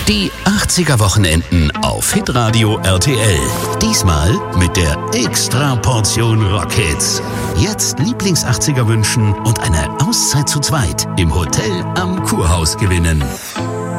Die 80er Wochenenden auf Hitradio RTL. Diesmal mit der Extra-Portion Rockhits. Jetzt Lieblings-80er wünschen und eine Auszeit zu zweit im Hotel am Kurhaus gewinnen.